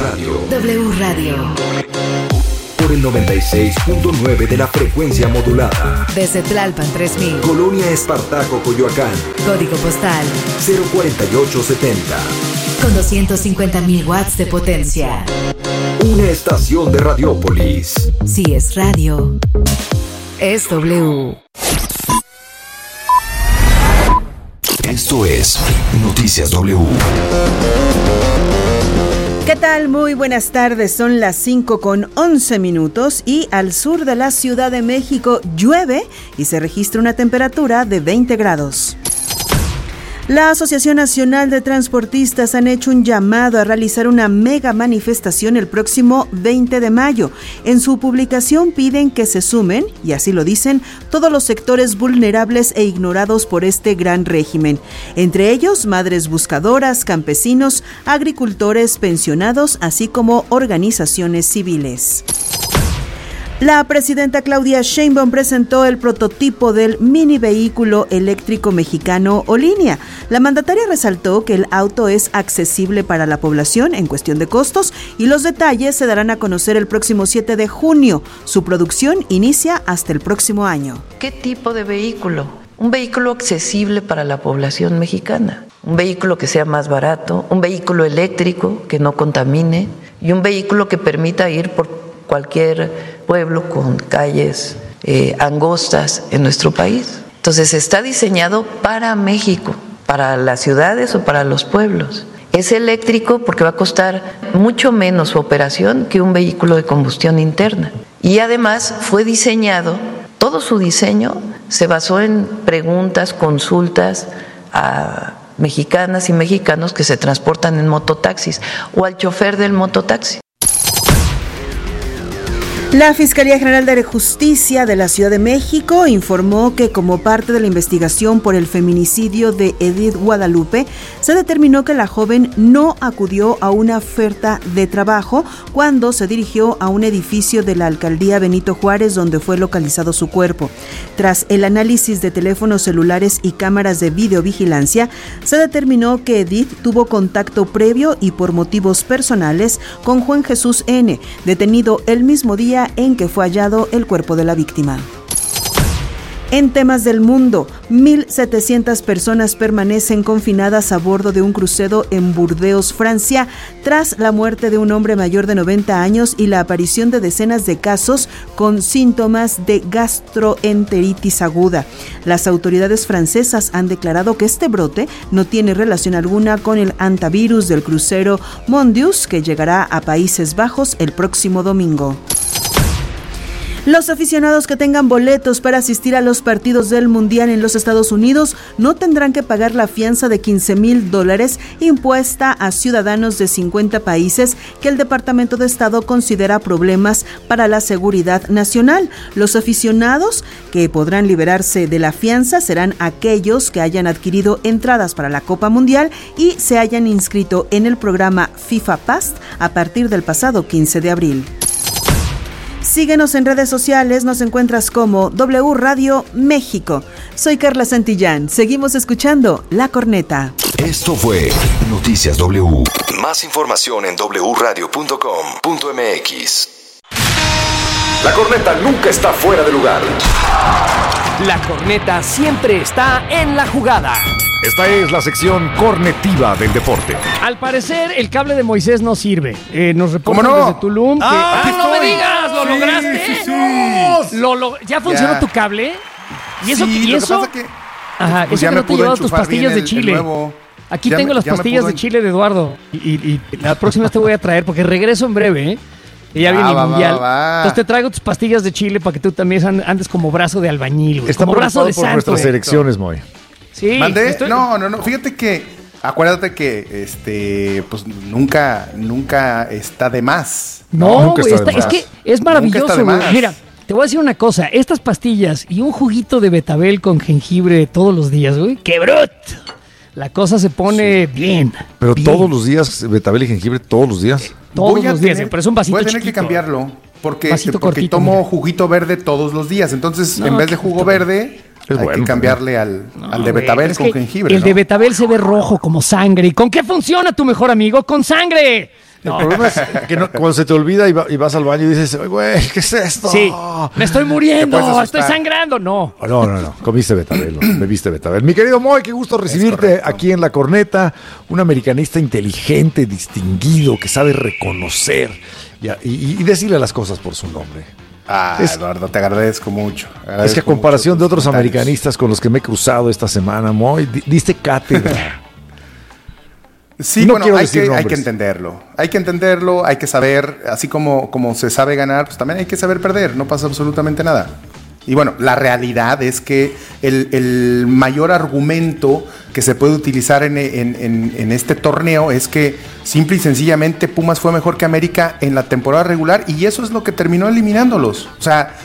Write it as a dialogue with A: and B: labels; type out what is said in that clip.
A: Radio.
B: W Radio.
A: Por el 96.9 de la frecuencia modulada.
B: Desde Tlalpan 3000.
A: Colonia Espartaco, Coyoacán.
B: Código postal
A: 04870.
B: Con 250.000 watts de potencia.
A: Una estación de Radiópolis.
B: Si es radio, es W.
A: Esto es Noticias W.
C: ¿Qué tal? Muy buenas tardes, son las 5:11 y al sur de la Ciudad de México llueve y se registra una temperatura de 20 grados. La Asociación Nacional de Transportistas han hecho un llamado a realizar una mega manifestación el próximo 20 de mayo. En su publicación piden que se sumen, y así lo dicen, todos los sectores vulnerables e ignorados por este gran régimen. Entre ellos, madres buscadoras, campesinos, agricultores, pensionados, así como organizaciones civiles. La presidenta Claudia Sheinbaum presentó el prototipo del mini vehículo eléctrico mexicano Olinia. La mandataria resaltó que el auto es accesible para la población en cuestión de costos y los detalles se darán a conocer el próximo 7 de junio. Su producción inicia hasta el próximo año.
D: ¿Qué tipo de vehículo? Un vehículo accesible para la población mexicana, un vehículo que sea más barato, un vehículo eléctrico que no contamine y un vehículo que permita ir por cualquier pueblo con calles angostas en nuestro país. Entonces está diseñado para México, para las ciudades o para los pueblos. Es eléctrico porque va a costar mucho menos su operación que un vehículo de combustión interna. Y además fue diseñado, todo su diseño se basó en preguntas, consultas a mexicanas y mexicanos que se transportan en mototaxis o al chofer del mototaxi.
C: La Fiscalía General de Justicia de la Ciudad de México informó que como parte de la investigación por el feminicidio de Edith Guadalupe, se determinó que la joven no acudió a una oferta de trabajo cuando se dirigió a un edificio de la alcaldía Benito Juárez donde fue localizado su cuerpo. Tras el análisis de teléfonos celulares y cámaras de videovigilancia, se determinó que Edith tuvo contacto previo y por motivos personales con Juan Jesús N., detenido el mismo día en que fue hallado el cuerpo de la víctima. En temas del mundo, 1.700 personas permanecen confinadas a bordo de un crucero en Burdeos, Francia, tras la muerte de un hombre mayor de 90 años y la aparición de decenas de casos con síntomas de gastroenteritis aguda. Las autoridades francesas han declarado que este brote no tiene relación alguna con el hantavirus del crucero Mondius, que llegará a Países Bajos el próximo domingo. Los aficionados que tengan boletos para asistir a los partidos del Mundial en los Estados Unidos no tendrán que pagar la fianza de $15,000 impuesta a ciudadanos de 50 países que el Departamento de Estado considera problemas para la seguridad nacional. Los aficionados que podrán liberarse de la fianza serán aquellos que hayan adquirido entradas para la Copa Mundial y se hayan inscrito en el programa FIFA Pass a partir del pasado 15 de abril. Síguenos en redes sociales, nos encuentras como W Radio México. Soy Carla Santillán, seguimos escuchando La Corneta.
A: Esto fue Noticias W. Más información en wradio.com.mx. La Corneta nunca está fuera de lugar.
E: La Corneta siempre está en la jugada.
F: Esta es la sección cornetiva del deporte.
G: Al parecer, el cable de Moisés no sirve. Nos reportan
F: ¿Cómo no?
G: desde Tulum.
F: No
G: me digas! ¿Lo lograste?
F: Sí.
G: ¿Ya funcionó tu cable? ¿Y eso?
F: Sí,
G: ¿y
F: lo
G: eso?
F: que pasa que,
G: Ajá,
F: pues
G: eso
F: ya
G: que
F: me
G: no te
F: pudo
G: llevabas tus
F: enchufar
G: pastillas
F: bien
G: de Chile.
F: el nuevo.
G: Aquí tengo las pastillas de Chile de Eduardo. Y la próxima vez te voy a traer, porque regreso en breve, ¿eh? Y ya viene el Mundial. Entonces te traigo tus pastillas de Chile para que tú también andes como brazo de albañil, güey.
F: Está
G: Como brazo de
F: por
G: santo.
F: nuestras elecciones, Moy.
G: Sí.
H: ¿Mandé? No. Fíjate que, acuérdate que, pues nunca está de más.
G: No, güey, es que es maravilloso, güey. Mira, te voy a decir una cosa. Estas pastillas y un juguito de betabel con jengibre todos los días, güey. ¡Qué bruto! La cosa se pone bien.
F: Pero bien. Todos los días, betabel y jengibre, todos los días.
G: Todos los días, pero es un vasito
H: Voy a tener
G: chiquito.
H: que cambiarlo. Porque
G: cortito,
H: tomo
G: mira.
H: juguito verde todos los días. Entonces, en vez de jugo verde, hay que cambiarle al de betabel con jengibre.
G: El de betabel se ve rojo como sangre. ¿Y con qué funciona tu mejor amigo? ¡Con sangre!
I: El problema es que cuando se te olvida y vas al baño y dices, güey, ¿qué es esto?
G: Sí, me estoy muriendo, estoy sangrando. No,
I: comiste betabel, bebiste betabel. Mi querido Moy, qué gusto recibirte aquí en La Corneta, un americanista inteligente, distinguido, que sabe reconocer y decirle las cosas por su nombre.
H: Eduardo, te agradezco mucho.
I: Es que a comparación de otros americanistas con los que me he cruzado esta semana, Moy, diste cátedra.
H: Sí, no, bueno, hay que entenderlo. Hay que entenderlo, hay que saber, así como se sabe ganar, pues también hay que saber perder, no pasa absolutamente nada. Y bueno, la realidad es que el mayor argumento que se puede utilizar en este torneo es que simple y sencillamente Pumas fue mejor que América en la temporada regular y eso es lo que terminó eliminándolos. O sea,